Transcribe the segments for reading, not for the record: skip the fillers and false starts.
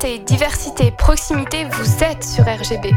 Santé, diversité, proximité, vous êtes sur RGB.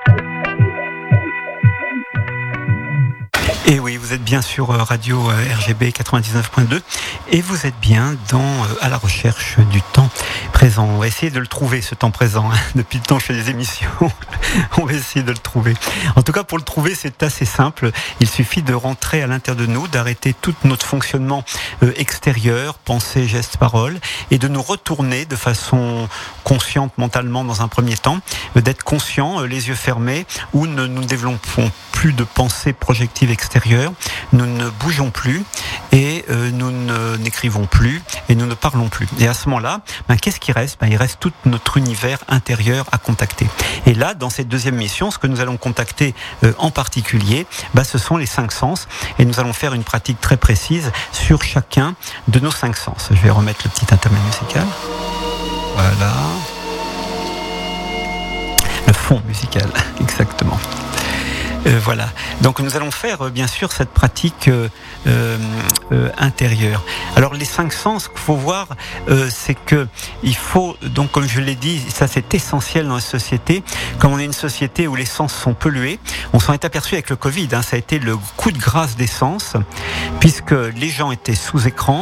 Et oui, vous êtes bien sur Radio RGB 99.2 et vous êtes bien à la recherche du temps présent. On va essayer de le trouver, ce temps présent. Depuis le temps que je fais des émissions, on va essayer de le trouver. En tout cas, pour le trouver, c'est assez simple. Il suffit de rentrer à l'intérieur de nous, d'arrêter tout notre fonctionnement extérieur, pensée, geste, parole, et de nous retourner de façon consciente mentalement dans un premier temps, d'être conscient, les yeux fermés, où nous ne développons plus de pensée projective extérieure, nous ne bougeons plus et nous n'écrivons plus et nous ne parlons plus. Et à ce moment-là, qu'est-ce qui reste ? Il reste tout notre univers intérieur à contacter. Et là, dans cette deuxième mission, ce que nous allons contacter en particulier, ce sont les 5 sens. Et nous allons faire une pratique très précise sur chacun de nos 5 sens. Je vais remettre le petit intermède musical. Voilà. Le fond musical, exactement. Voilà. Donc nous allons faire bien sûr cette pratique intérieure. Alors les 5 sens qu'il faut voir, c'est que il faut, donc comme je l'ai dit, ça c'est essentiel dans la société. Comme on est une société où les sens sont pollués, on s'en est aperçu avec le Covid. Ça a été le coup de grâce des sens, puisque les gens étaient sous écran,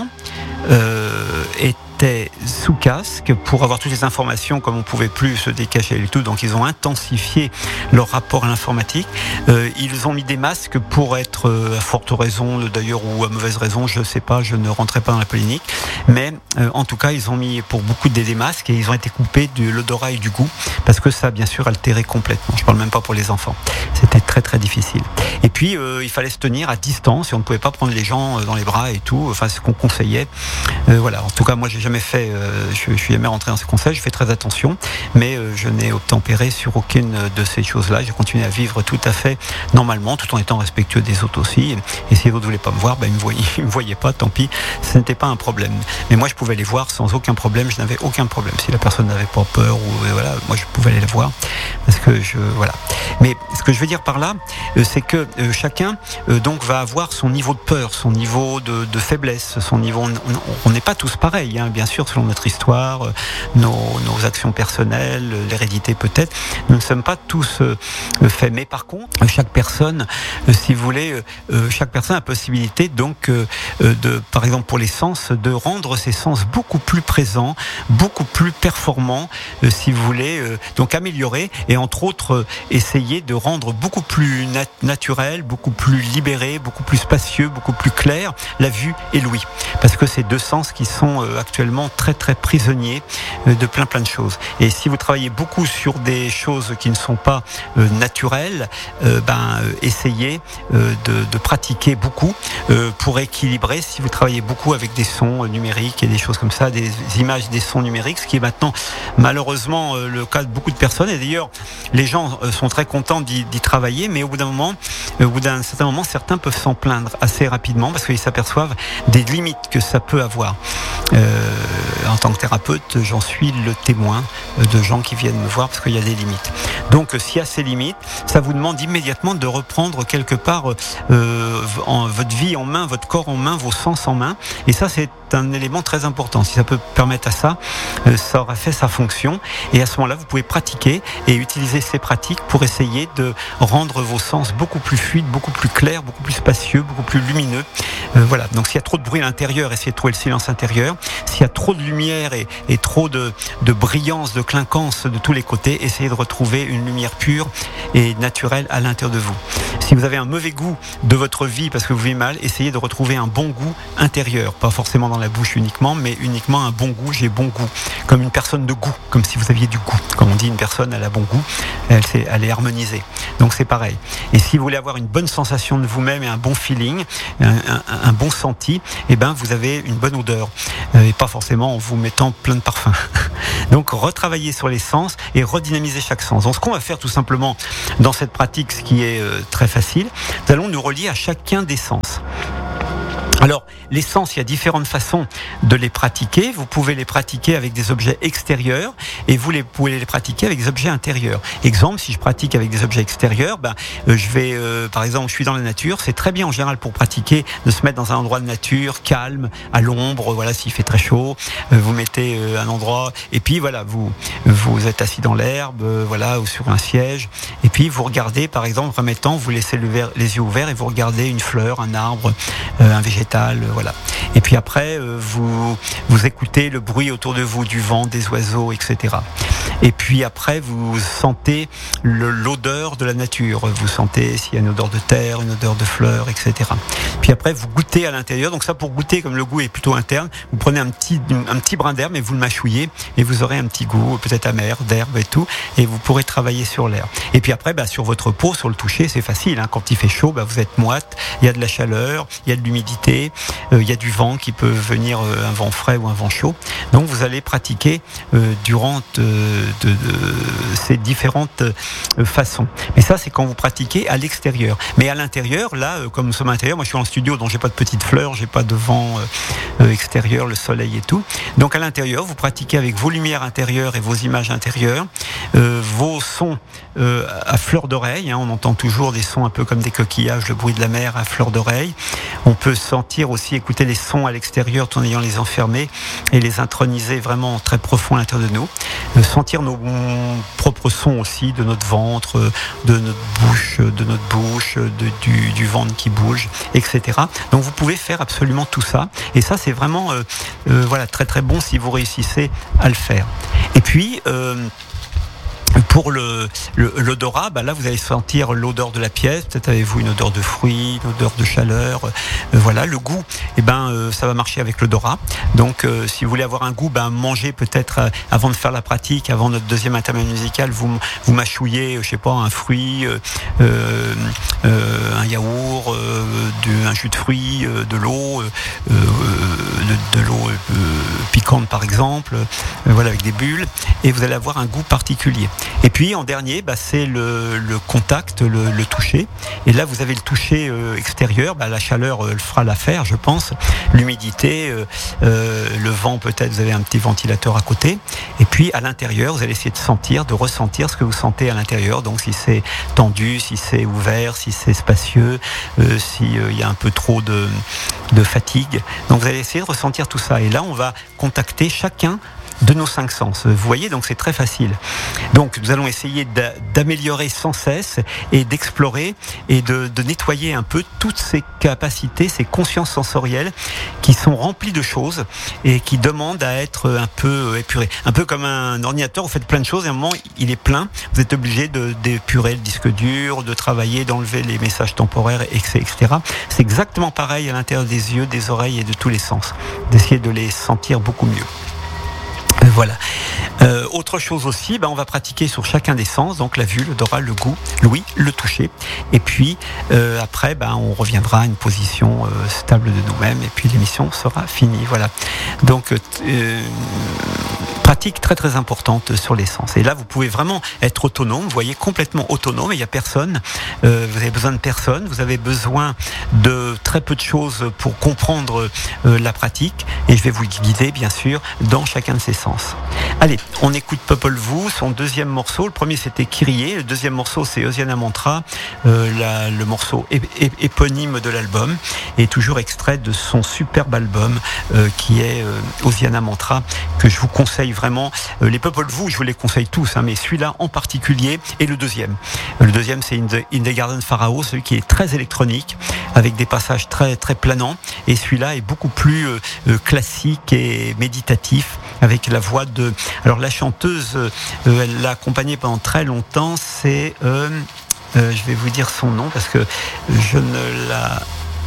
étaient sous casque pour avoir toutes les informations comme on pouvait plus se décacher et tout, donc ils ont intensifié leur rapport à l'informatique. Ils ont mis des masques pour être à forte raison d'ailleurs ou à mauvaise raison, je sais pas, je ne rentrerai pas dans la polémique, mais en tout cas ils ont mis pour beaucoup des masques et ils ont été coupés de l'odorat et du goût parce que ça a bien sûr altéré complètement. Je parle même pas pour les enfants, c'était très très difficile. Et puis il fallait se tenir à distance et on ne pouvait pas prendre les gens dans les bras et tout, enfin c'est ce qu'on conseillait. Voilà, en tout cas moi j'ai jamais fait, je suis jamais rentré dans ces conseils, je fais très attention, mais je n'ai obtempéré sur aucune de ces choses-là. J'ai continué à vivre tout à fait normalement, tout en étant respectueux des autres aussi. Et si les autres ne voulaient pas me voir, ils me voyaient pas, tant pis, ce n'était pas un problème. Mais moi je pouvais les voir sans aucun problème, je n'avais aucun problème. Si la personne n'avait pas peur ou voilà, moi je pouvais aller les voir parce que voilà. Mais ce que je veux dire par là, c'est que chacun donc va avoir son niveau de peur, son niveau de faiblesse, son niveau. On n'est pas tous pareils, bien sûr, selon notre histoire, nos actions personnelles, l'hérédité peut-être. Nous ne sommes pas tous faits. Mais par contre, chaque personne, si vous voulez, chaque personne a la possibilité, donc, par exemple pour les sens, de rendre ses sens beaucoup plus présents, beaucoup plus performants, si vous voulez, donc améliorer et entre autres essayer de rendre beaucoup plus naturel, beaucoup plus libéré, beaucoup plus spacieux, beaucoup plus clair la vue et l'ouïe. Parce que c'est 2 sens qui sont actuellement très très prisonniers de plein de choses. Et si vous travaillez beaucoup sur des choses qui ne sont pas naturelles, essayez de pratiquer beaucoup pour équilibrer. Si vous travaillez beaucoup avec des sons numériques et des choses comme ça, des images, des sons numériques, ce qui est maintenant malheureusement le cas de beaucoup de personnes. Et d'ailleurs, les gens sont très contents d'y travailler, mais au bout d'un certain moment, certains peuvent s'en plaindre assez rapidement parce qu'ils s'aperçoivent des limites que ça peut avoir. En tant que thérapeute, j'en suis le témoin de gens qui viennent me voir parce qu'il y a des limites. Donc, s'il y a ces limites, ça vous demande immédiatement de reprendre quelque part votre vie en main, votre corps en main, vos sens en main. Et ça, c'est un élément très important. Si ça peut permettre à ça, ça aura fait sa fonction. Et à ce moment-là, vous pouvez pratiquer et utiliser ces pratiques pour essayer de rendre vos sens beaucoup plus fluides, beaucoup plus clairs, beaucoup plus spacieux, beaucoup plus lumineux. Voilà. Donc, s'il y a trop de bruit à l'intérieur, essayez de trouver le silence intérieur. S'il y a trop de lumière et trop de brillance, de clinquance de tous les côtés, essayez de retrouver une lumière pure et naturelle à l'intérieur de vous. Si vous avez un mauvais goût de votre vie parce que vous vivez mal, essayez de retrouver un bon goût intérieur. Pas forcément dans la bouche uniquement, mais uniquement un bon goût. J'ai bon goût. Comme une personne de goût. Comme si vous aviez du goût. Comme on dit, une personne, elle a bon goût. Elle est harmonisée. Donc c'est pareil. Et si vous voulez avoir une bonne sensation de vous-même et un bon feeling, un bon senti, vous avez une bonne odeur. Et pas forcément en vous mettant plein de parfums. Donc retravailler sur les sens et redynamiser chaque sens. Donc ce qu'on va faire tout simplement dans cette pratique, ce qui est très facile, nous allons nous relier à chacun des sens. Alors, les sens, il y a différentes façons de les pratiquer. Vous pouvez les pratiquer avec des objets extérieurs et vous pouvez les pratiquer avec des objets intérieurs. Exemple, si je pratique avec des objets extérieurs, je vais, par exemple, je suis dans la nature. C'est très bien en général pour pratiquer de se mettre dans un endroit de nature calme, à l'ombre. Voilà, s'il fait très chaud, vous mettez un endroit et puis voilà, vous êtes assis dans l'herbe, voilà, ou sur un siège. Et puis vous regardez, par exemple, en premier temps, vous laissez les yeux ouverts et vous regardez une fleur, un arbre, un végétal. Voilà. Et puis après, vous écoutez le bruit autour de vous, du vent, des oiseaux, etc. Et puis après, vous sentez l'odeur de la nature. Vous sentez s'il y a une odeur de terre, une odeur de fleurs, etc. Puis après, vous goûtez à l'intérieur. Donc ça, pour goûter, comme le goût est plutôt interne, vous prenez un petit brin d'herbe et vous le mâchouillez et vous aurez un petit goût, peut-être amer, d'herbe et tout. Et vous pourrez travailler sur l'air. Et puis après, sur votre peau, sur le toucher, c'est facile. Quand il fait chaud, vous êtes moite. Il y a de la chaleur, il y a de l'humidité. Il y a du vent qui peut venir, un vent frais ou un vent chaud. Donc vous allez pratiquer durant ces différentes façons. Mais ça, c'est quand vous pratiquez à l'extérieur. Mais à l'intérieur, là, comme nous sommes à l'intérieur, moi je suis en studio, donc j'ai pas de petites fleurs, j'ai pas de vent extérieur, le soleil et tout. Donc à l'intérieur, vous pratiquez avec vos lumières intérieures et vos images intérieures, vos sons à fleur d'oreille. On entend toujours des sons un peu comme des coquillages, le bruit de la mer à fleur d'oreille. On peut sentir aussi, écouter les sons à l'extérieur tout en ayant les enfermés et les introniser vraiment très profond à l'intérieur de nous. Sentir nos propres sons aussi, de notre ventre, de notre bouche, du ventre qui bouge, etc. Donc vous pouvez faire absolument tout ça. Et ça, c'est vraiment très très bon si vous réussissez à le faire. Et puis... pour l'odorat, là vous allez sentir l'odeur de la pièce, peut-être avez-vous une odeur de fruits, une odeur de chaleur, voilà. Le goût, ça va marcher avec l'odorat. Donc si vous voulez avoir un goût, mangez peut-être avant de faire la pratique, avant notre deuxième intermède musical, vous mâchouillez, je sais pas, un fruit, un yaourt, un jus de fruits, de l'eau, de l'eau piquante par exemple, voilà, avec des bulles, et vous allez avoir un goût particulier. Et puis en dernier, c'est le contact, le toucher. Et là, vous avez le toucher extérieur. La chaleur le fera l'affaire, je pense. L'humidité, le vent peut-être. Vous avez un petit ventilateur à côté. Et puis à l'intérieur, vous allez essayer de ressentir ce que vous sentez à l'intérieur. Donc si c'est tendu, si c'est ouvert, si c'est spacieux, s'il y a un peu trop de fatigue. Donc vous allez essayer de ressentir tout ça. Et là, on va contacter chacun de nos 5 sens. Vous voyez, donc c'est très facile. Donc nous allons essayer d'améliorer sans cesse et d'explorer et de nettoyer un peu toutes ces capacités, ces consciences sensorielles qui sont remplies de choses et qui demandent à être un peu épurées. Un peu comme un ordinateur, vous faites plein de choses et à un moment il est plein, vous êtes obligé d'épurer le disque dur, de travailler, d'enlever les messages temporaires, etc. C'est exactement pareil à l'intérieur des yeux, des oreilles et de tous les sens. D'essayer de les sentir beaucoup mieux. Voilà. Autre chose aussi, on va pratiquer sur chacun des sens, donc la vue, l'odorat, le goût, l'ouïe, le toucher. Et puis après, on reviendra à une position stable de nous-mêmes et puis l'émission sera finie. Voilà. Donc pratique très très importante sur les sens. Et là, vous pouvez vraiment être autonome, vous voyez, complètement autonome. Il n'y a personne. Vous avez besoin de personne. Vous avez besoin de très peu de choses pour comprendre la pratique. Et je vais vous guider, bien sûr, dans chacun de ces sens. Allez, on écoute Popol Vuh, son deuxième morceau. Le premier, c'était Kyrie. Le deuxième morceau, c'est Hosiana Mantra, le morceau éponyme de l'album, et toujours extrait de son superbe album qui est Hosiana Mantra, que je vous conseille vraiment. Les Popol Vuh, je vous les conseille tous, mais celui-là en particulier, et le deuxième. Le deuxième, c'est In the Garden Pharaoh, celui qui est très électronique, avec des passages très, très planants. Et celui-là est beaucoup plus classique et méditatif, avec la voix de... Alors la chanteuse, elle l'a accompagnée pendant très longtemps, c'est... je vais vous dire son nom, parce que je ne la...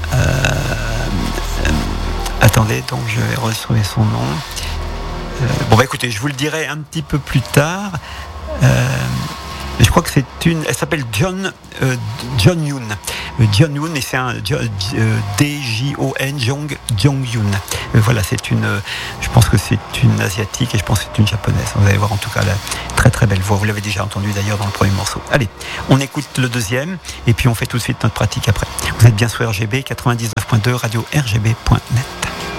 attendez, donc je vais retrouver son nom. Écoutez, je vous le dirai un petit peu plus tard. Je crois que elle s'appelle John Yoon. Jeonyoon, et c'est un D-J-O-N, Jeongyun. Voilà, je pense que c'est une asiatique et je pense que c'est une japonaise. Vous allez voir en tout cas la très très belle voix. Vous l'avez déjà entendu d'ailleurs dans le premier morceau. Allez, on écoute le deuxième et puis on fait tout de suite notre pratique après. Vous êtes bien sur RGB 99.2, radio rgb.net.